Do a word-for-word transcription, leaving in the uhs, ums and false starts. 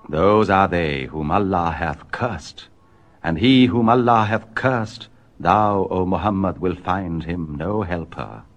Those are they whom Allah hath cursed, and he whom Allah hath cursed, thou, O Muhammad, will find him no helper.